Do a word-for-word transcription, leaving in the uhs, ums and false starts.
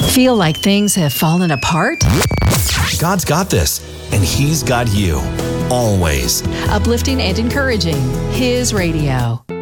Feel like things have fallen apart? God's got this, and He's got you. Always. Uplifting and encouraging. His radio.